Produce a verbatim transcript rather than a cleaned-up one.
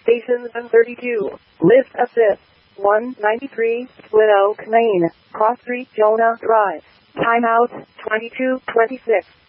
Station seven thirty-two. Lift assist. one ninety-three, Split Oak, Maine. Cross Street, Jonah Drive. Timeout, twenty-two twenty-six.